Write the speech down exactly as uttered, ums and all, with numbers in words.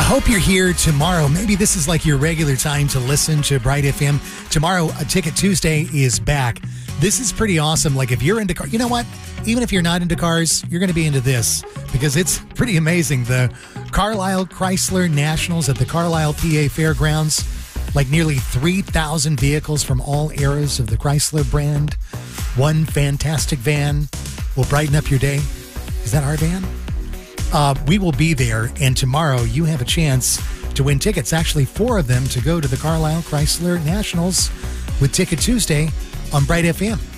hope you're here tomorrow. Maybe this is like your regular time to listen to Bright F M. Tomorrow, a Ticket Tuesday is back. This is pretty awesome. Like if you're into cars, you know what? Even if you're not into cars, you're going to be into this because it's pretty amazing. The Carlisle Chrysler Nationals at the Carlisle, P A Fairgrounds. Like nearly three thousand vehicles from all eras of the Chrysler brand. One fantastic van will brighten up your day. Is that our van? Uh, we will be there, and tomorrow you have a chance to win tickets. Actually, four of them to go to the Carlisle Chrysler Nationals with Ticket Tuesday on Bright F M.